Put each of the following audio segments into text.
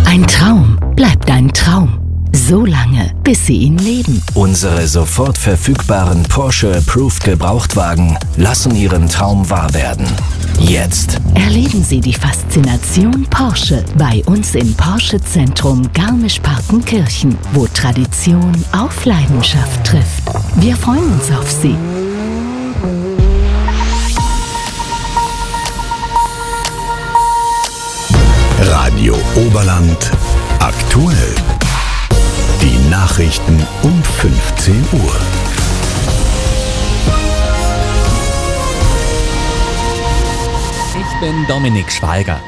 Ein Traum bleibt ein Traum. So lange, bis Sie ihn leben. Unsere sofort verfügbaren Porsche Approved Gebrauchtwagen lassen Ihren Traum wahr werden. Jetzt Erleben Sie die Faszination Porsche bei uns im Porsche Zentrum Garmisch-Partenkirchen, wo Tradition auf Leidenschaft trifft. Wir freuen uns auf Sie. Radio Oberland aktuell. Die Nachrichten um 15 Uhr. Ich bin Dominik Schweiger.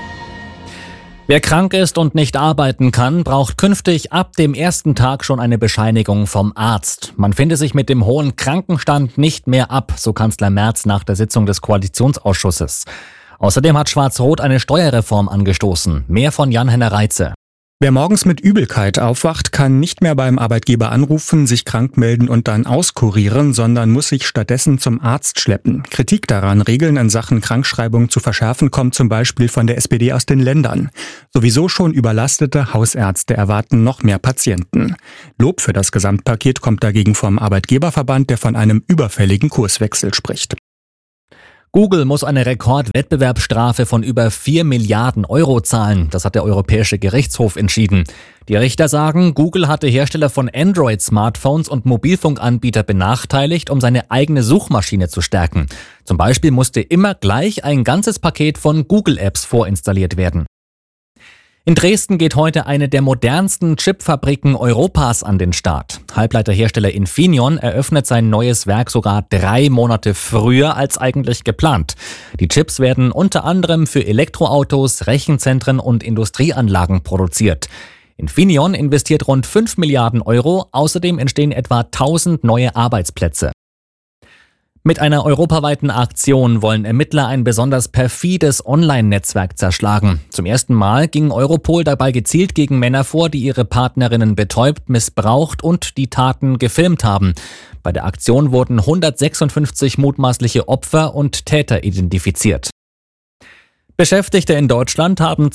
Wer krank ist und nicht arbeiten kann, braucht künftig ab dem ersten Tag schon eine Bescheinigung vom Arzt. Man finde sich mit dem hohen Krankenstand nicht mehr ab, so Kanzler Merz nach der Sitzung des Koalitionsausschusses. Außerdem hat Schwarz-Rot eine Steuerreform angestoßen. Mehr von Jan-Henner Reitze. Wer morgens mit Übelkeit aufwacht, kann nicht mehr beim Arbeitgeber anrufen, sich krank melden und dann auskurieren, sondern muss sich stattdessen zum Arzt schleppen. Kritik daran, Regeln in Sachen Krankschreibung zu verschärfen, kommt zum Beispiel von der SPD aus den Ländern. Sowieso schon überlastete Hausärzte erwarten noch mehr Patienten. Lob für das Gesamtpaket kommt dagegen vom Arbeitgeberverband, der von einem überfälligen Kurswechsel spricht. Google muss eine Rekordwettbewerbsstrafe von über 4 Milliarden Euro zahlen. Das hat der Europäische Gerichtshof entschieden. Die Richter sagen, Google hatte Hersteller von Android-Smartphones und Mobilfunkanbieter benachteiligt, um seine eigene Suchmaschine zu stärken. Zum Beispiel musste immer gleich ein ganzes Paket von Google-Apps vorinstalliert werden. In Dresden geht heute eine der modernsten Chipfabriken Europas an den Start. Halbleiterhersteller Infineon eröffnet sein neues Werk sogar 3 Monate früher als eigentlich geplant. Die Chips werden unter anderem für Elektroautos, Rechenzentren und Industrieanlagen produziert. Infineon investiert rund 5 Milliarden Euro, außerdem entstehen etwa 1000 neue Arbeitsplätze. Mit einer europaweiten Aktion wollen Ermittler ein besonders perfides Online-Netzwerk zerschlagen. Zum ersten Mal ging Europol dabei gezielt gegen Männer vor, die ihre Partnerinnen betäubt, missbraucht und die Taten gefilmt haben. Bei der Aktion wurden 156 mutmaßliche Opfer und Täter identifiziert. Beschäftigte in Deutschland haben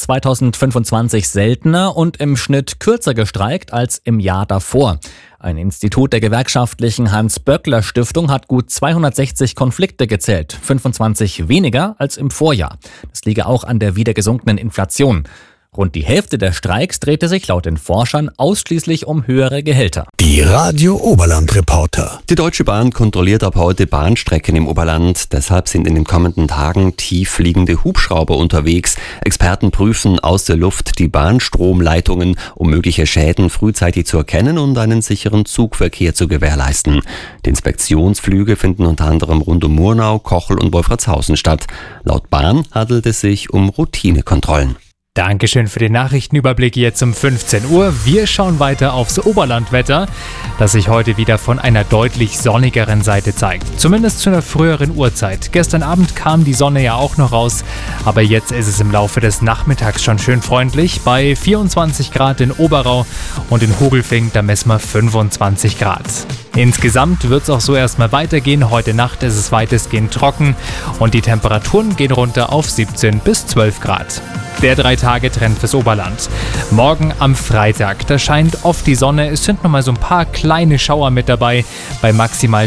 2025 seltener und im Schnitt kürzer gestreikt als im Jahr davor. Ein Institut der gewerkschaftlichen Hans-Böckler-Stiftung hat gut 260 Konflikte gezählt, 25 weniger als im Vorjahr. Das liege auch an der wieder gesunkenen Inflation. Rund die Hälfte der Streiks drehte sich laut den Forschern ausschließlich um höhere Gehälter. Die Radio Oberland Reporter. Die Deutsche Bahn kontrolliert ab heute Bahnstrecken im Oberland. Deshalb sind in den kommenden Tagen tieffliegende Hubschrauber unterwegs. Experten prüfen aus der Luft die Bahnstromleitungen, um mögliche Schäden frühzeitig zu erkennen und einen sicheren Zugverkehr zu gewährleisten. Die Inspektionsflüge finden unter anderem rund um Murnau, Kochel und Wolfratshausen statt. Laut Bahn handelt es sich um Routinekontrollen. Dankeschön für den Nachrichtenüberblick jetzt um 15 Uhr. Wir schauen weiter aufs Oberlandwetter, das sich heute wieder von einer deutlich sonnigeren Seite zeigt. Zumindest zu einer früheren Uhrzeit. Gestern Abend kam die Sonne ja auch noch raus, aber jetzt ist es im Laufe des Nachmittags schon schön freundlich. Bei 24 Grad in Oberau und in Hogelfing, da messen wir 25 Grad. Insgesamt wird es auch so erstmal weitergehen. Heute Nacht ist es weitestgehend trocken und die Temperaturen gehen runter auf 17 bis 12 Grad. Der 3-Tage-Trend fürs Oberland. Morgen am Freitag, da scheint oft die Sonne. Es sind nochmal so ein paar kleine Schauer mit dabei, bei maximal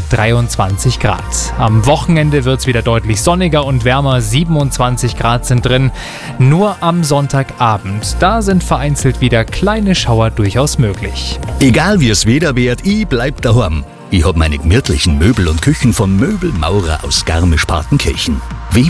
23 Grad. Am Wochenende wird es wieder deutlich sonniger und wärmer. 27 Grad sind drin. Nur am Sonntagabend, da sind vereinzelt wieder kleine Schauer durchaus möglich. Egal wie es Wetter wird, ich bleib daheim. Ich hab meine gemütlichen Möbel und Küchen vom Möbelmaurer aus Garmisch-Partenkirchen.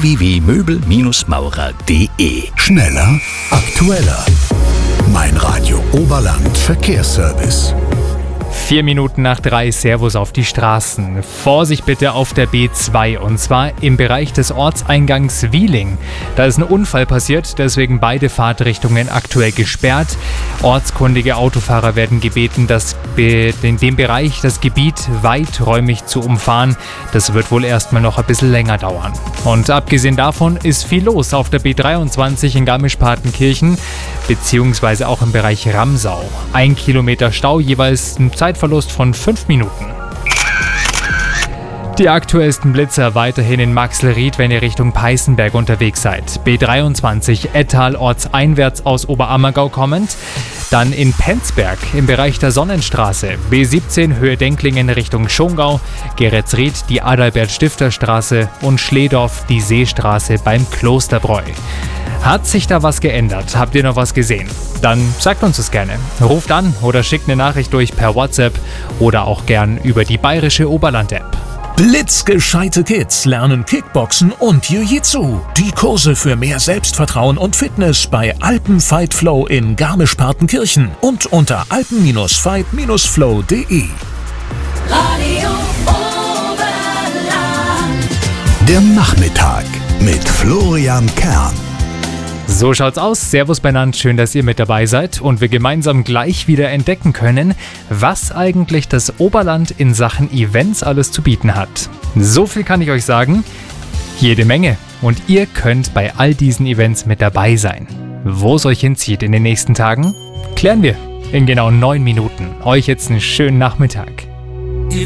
www.möbelmaurer.de. Schneller, aktueller. Mein Radio Oberland Verkehrsservice. 4 Minuten nach 3, Servus auf die Straßen. Vorsicht bitte auf der B2 und zwar im Bereich des Ortseingangs Wieling. Da ist ein Unfall passiert, deswegen beide Fahrtrichtungen aktuell gesperrt. Ortskundige Autofahrer werden gebeten, in dem Bereich das Gebiet weiträumig zu umfahren. Das wird wohl erstmal noch ein bisschen länger dauern. Und abgesehen davon ist viel los auf der B23 in Garmisch-Partenkirchen, beziehungsweise auch im Bereich Ramsau. 1 Kilometer Stau, jeweils ein Zeitverlust von 5 Minuten. Die aktuellsten Blitzer weiterhin in Maxlried, wenn ihr Richtung Peißenberg unterwegs seid. B23 Ettal ortseinwärts aus Oberammergau kommend. Dann in Penzberg im Bereich der Sonnenstraße. B17 Höhe Denklingen Richtung Schongau. Geretsried die Adalbert-Stifter-Straße und Schledorf die Seestraße beim Klosterbräu. Hat sich da was geändert? Habt ihr noch was gesehen? Dann sagt uns es gerne. Ruft an oder schickt eine Nachricht durch per WhatsApp oder auch gern über die Bayerische Oberland-App. Blitzgescheite Kids lernen Kickboxen und Jiu-Jitsu. Die Kurse für mehr Selbstvertrauen und Fitness bei Alpen Fight Flow in Garmisch-Partenkirchen und unter alpen-fight-flow.de. Radio Oberland. Der Nachmittag mit Florian Kern. So schaut's aus. Servus benannt, schön, dass ihr mit dabei seid und wir gemeinsam gleich wieder entdecken können, was eigentlich das Oberland in Sachen Events alles zu bieten hat. So viel kann ich euch sagen, jede Menge. Und ihr könnt bei all diesen Events mit dabei sein. Wo es euch hinzieht in den nächsten Tagen, klären wir in genau 9 Minuten. Euch jetzt einen schönen Nachmittag.